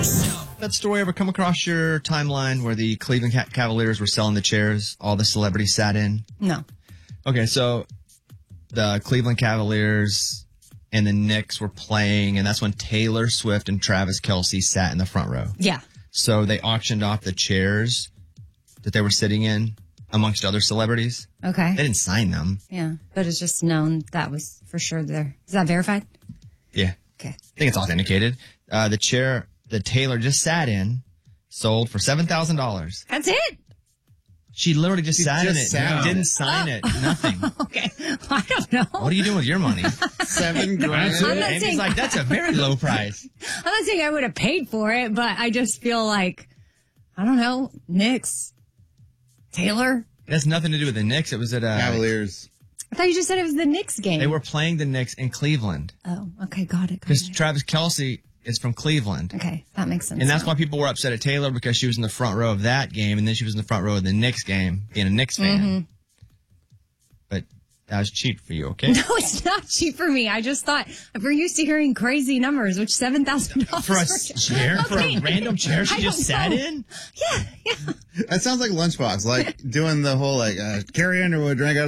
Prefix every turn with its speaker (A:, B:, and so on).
A: That story ever come across your timeline where the Cleveland Cavaliers were selling the chairs all the celebrities sat in?
B: No.
A: Okay, so the Cleveland Cavaliers and the Knicks were playing, and that's when Taylor Swift and Travis Kelce sat in the front row.
B: Yeah.
A: So they auctioned off the chairs that they were sitting in amongst other celebrities.
B: Okay.
A: They didn't sign them.
B: Yeah. But it's just known that was for sure there. Is that verified?
A: Yeah.
B: Okay.
A: I think it's authenticated. The chair that Taylor just sat in sold for $7,000.
B: That's it?
A: She literally just sat in it.
C: sat
A: Didn't sign it. Nothing.
B: Okay. I don't know.
A: What are you doing with your money?
C: $7,000.
B: I'm not
A: Amy's
B: saying-
A: like, that's a very low price.
B: I'm not saying I would have paid for it, but I just feel like, I don't know, Knicks, Taylor.
A: It has nothing to do with the Knicks. It was at
C: Cavaliers.
B: I thought you just said it was the Knicks game.
A: They were playing the Knicks in Cleveland
B: Oh, okay, got it.
A: because Travis Kelce is from Cleveland.
B: Okay, that makes sense.
A: And that's why people were upset at Taylor, because she was in the front row of that game, and then she was in the front row of the Knicks game, being a Knicks fan.
B: Mm-hmm.
A: But that was cheap for you, okay?
B: No, it's not cheap for me. I just thought we're used to hearing crazy numbers, which $7,000
A: For a chair? For a random chair she just sat in?
B: Yeah.
C: That sounds like Lunchbox, like doing the whole Carrie Underwood drank out